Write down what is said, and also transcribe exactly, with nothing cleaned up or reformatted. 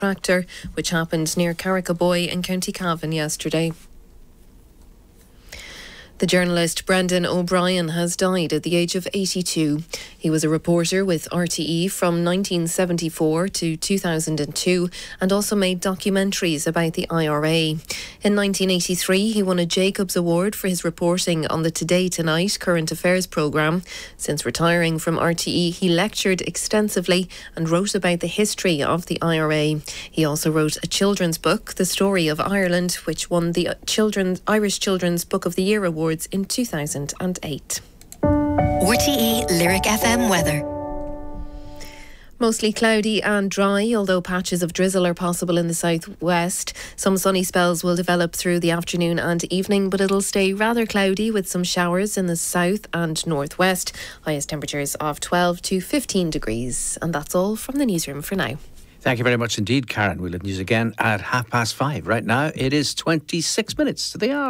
tractor, which happened near Carricaboy in County Cavan yesterday. The journalist Brendan O'Brien has died at the age of eighty-two. He was a reporter with R T E from nineteen seventy-four to two thousand two and also made documentaries about the I R A. In nineteen eighty-three, he won a Jacobs Award for his reporting on the Today Tonight current affairs programme. Since retiring from R T E, he lectured extensively and wrote about the history of the I R A. He also wrote a children's book, The Story of Ireland, which won the Children's Irish Children's Book of the Year Award in two thousand eight. R T E Lyric F M weather. Mostly cloudy and dry, although patches of drizzle are possible in the southwest. Some sunny spells will develop through the afternoon and evening, but it'll stay rather cloudy with some showers in the south and northwest. Highest temperatures of twelve to fifteen degrees. And that's all from the newsroom for now. Thank you very much indeed, Karen. We'll have news again at half past five. Right now, it is twenty-six minutes to the hour.